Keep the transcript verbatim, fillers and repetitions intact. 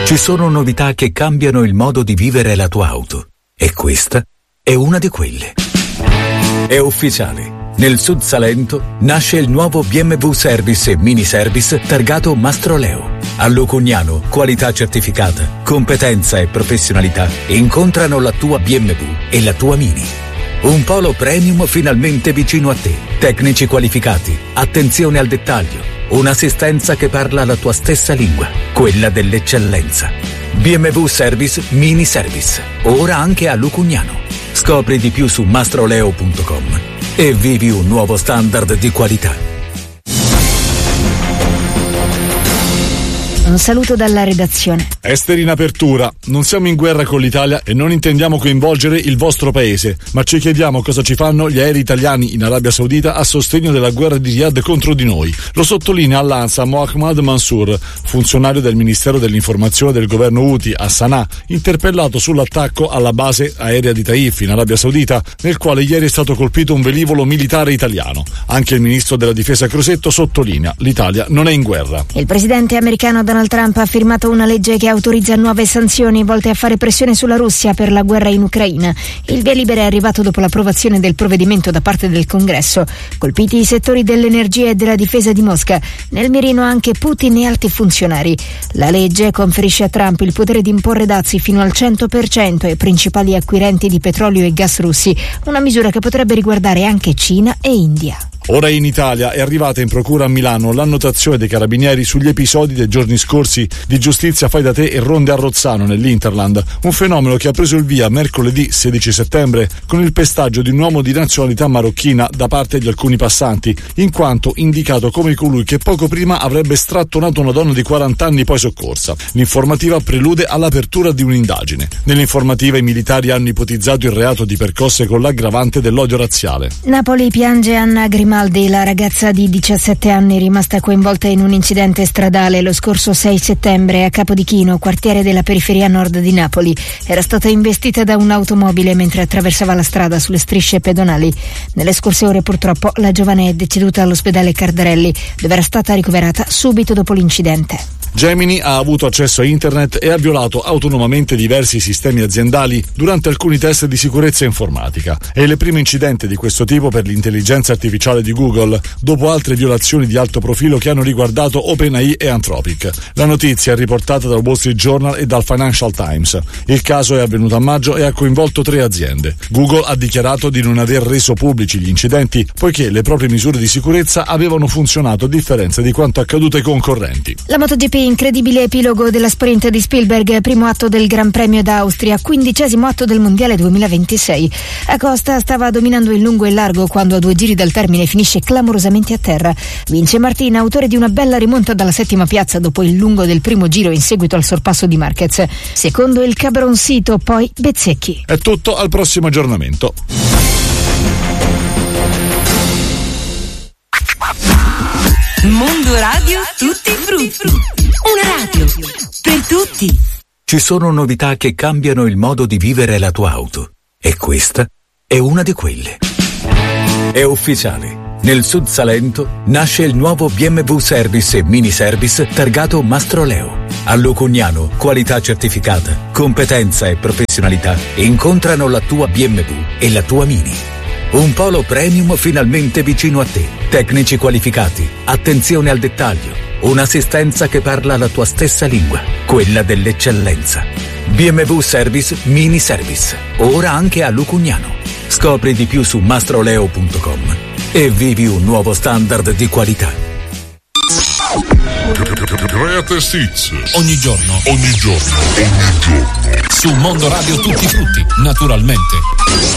Ci sono novità che cambiano il modo di vivere la tua auto. E questa è una di quelle. È ufficiale. Nel Sud Salento nasce il nuovo B M W Service e Mini Service targato Mastroleo. A Lucugnano, qualità certificata, competenza e professionalità incontrano la tua B M W e la tua Mini. Un polo premium finalmente vicino a te. Tecnici qualificati, attenzione al dettaglio, un'assistenza che parla la tua stessa lingua, quella dell'eccellenza. B M W Service Mini Service, ora anche a Lucugnano. Scopri di più su mastroleo punto com e vivi un nuovo standard di qualità. Un saluto dalla redazione. Esteri in apertura. Non siamo in guerra con l'Italia e non intendiamo coinvolgere il vostro paese, ma ci chiediamo cosa ci fanno gli aerei italiani in Arabia Saudita a sostegno della guerra di Riyadh contro di noi. Lo sottolinea all'ANSA Mohammad Mansour, funzionario del Ministero dell'Informazione del governo Houthi a Sana'a, interpellato sull'attacco alla base aerea di Taif in Arabia Saudita, nel quale ieri è stato colpito un velivolo militare italiano. Anche il ministro della difesa Crosetto sottolinea: l'Italia non è in guerra. Il presidente americano Donald Trump ha firmato una legge che autorizza nuove sanzioni volte a fare pressione sulla Russia per la guerra in Ucraina. Il via libera è arrivato dopo l'approvazione del provvedimento da parte del Congresso. Colpiti i settori dell'energia e della difesa di Mosca, nel mirino anche Putin e alti funzionari. La legge conferisce a Trump il potere di imporre dazi fino al cento per cento ai principali acquirenti di petrolio e gas russi, una misura che potrebbe riguardare anche Cina e India. Ora in Italia è arrivata in procura a Milano l'annotazione dei carabinieri sugli episodi dei giorni scorsi di giustizia fai da te e ronde a Rozzano nell'Interland, un fenomeno che ha preso il via mercoledì sedici settembre con il pestaggio di un uomo di nazionalità marocchina da parte di alcuni passanti, in quanto indicato come colui che poco prima avrebbe strattonato una donna di quaranta anni poi soccorsa. L'informativa prelude all'apertura di un'indagine. Nell'informativa i militari hanno ipotizzato il reato di percosse con l'aggravante dell'odio razziale. Napoli piange Anna Grimaldi, la ragazza di diciassette anni rimasta coinvolta in un incidente stradale lo scorso sei settembre a Capodichino, quartiere della periferia nord di Napoli. Era stata investita da un'automobile mentre attraversava la strada sulle strisce pedonali. Nelle scorse ore purtroppo la giovane è deceduta all'ospedale Cardarelli, dove era stata ricoverata subito dopo l'incidente. Gemini ha avuto accesso a internet e ha violato autonomamente diversi sistemi aziendali durante alcuni test di sicurezza informatica. È il primo incidente di questo tipo per l'intelligenza artificiale di Google, dopo altre violazioni di alto profilo che hanno riguardato OpenAI e Anthropic. La notizia è riportata dal Wall Street Journal e dal Financial Times. Il caso è avvenuto a maggio e ha coinvolto tre aziende. Google ha dichiarato di non aver reso pubblici gli incidenti poiché le proprie misure di sicurezza avevano funzionato a differenza di quanto accaduto ai concorrenti. La MotoGP, incredibile epilogo della sprint di Spielberg, primo atto del Gran Premio d'Austria, quindicesimo atto del Mondiale duemilaventisei. Acosta stava dominando in lungo e largo quando a due giri dal termine finisce clamorosamente a terra. Vince Martin, autore di una bella rimonta dalla settima piazza dopo il lungo del primo giro in seguito al sorpasso di Marquez. Secondo il Cabroncito, poi Bezzecchi. È tutto, al prossimo aggiornamento. Mondo Radio Tutti Frutti. Una radio per tutti. Ci sono novità che cambiano il modo di vivere la tua auto. E questa è una di quelle. È ufficiale. Nel Sud Salento nasce il nuovo B M W Service e Mini Service targato Mastroleo. A Lucugnano, qualità certificata, competenza e professionalità incontrano la tua B M W e la tua Mini. Un polo premium finalmente vicino a te. Tecnici qualificati, attenzione al dettaglio, un'assistenza che parla la tua stessa lingua, quella dell'eccellenza. B M W Service Mini Service, ora anche a Lucugnano. Scopri di più su mastroleo punto com e vivi un nuovo standard di qualità. Greatest Hits. Ogni giorno. Ogni giorno. Ogni giorno. Su Mondo Radio Tutti Frutti, naturalmente.